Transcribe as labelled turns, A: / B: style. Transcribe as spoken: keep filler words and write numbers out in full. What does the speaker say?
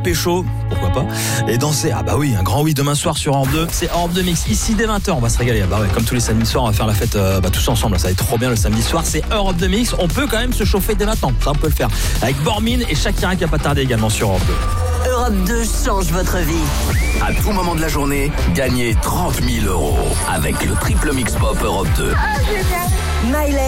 A: pécho, pourquoi pas, et danser. Ah bah oui, un grand oui demain soir sur Europe deux. C'est Europe deux Mix. Ici dès vingt heures, on va se régaler. Bah ouais, comme tous les samedis soirs, on va faire la fête euh, bah, tous ensemble. Ça va être trop bien le samedi soir. C'est Europe deux Mix. On peut quand même se chauffer dès maintenant. Ça, on peut le faire. Avec Bormin et Shakira qui a pas tardé également sur Europe deux.
B: Europe deux change votre vie.
C: À tout moment de la journée, gagnez trente mille euros avec le triple mix pop Europe deux.
B: Ah, génial. Miley.